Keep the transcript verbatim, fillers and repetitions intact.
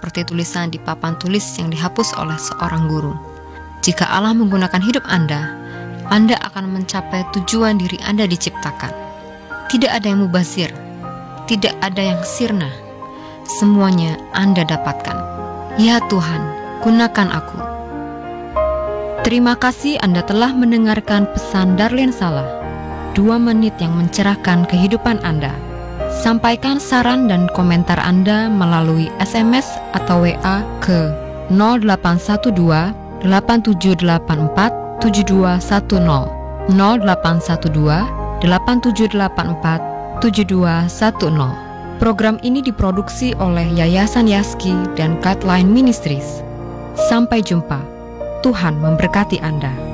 seperti tulisan di papan tulis yang dihapus oleh seorang guru. Jika Allah menggunakan hidup Anda, Anda akan mencapai tujuan diri Anda diciptakan. Tidak ada yang mubazir, tidak ada yang sirna. Semuanya Anda dapatkan. Ya Tuhan, gunakan aku. Terima kasih Anda telah mendengarkan pesan Darlene Salah. Dua menit yang mencerahkan kehidupan Anda. Sampaikan saran dan komentar Anda melalui S M S atau W A ke nol delapan satu dua delapan tujuh delapan empat tujuh dua satu nol nol delapan satu dua delapan tujuh delapan empat tujuh dua satu nol. Program ini diproduksi oleh Yayasan Yaski dan Guideline Ministries. Sampai jumpa. Tuhan memberkati Anda.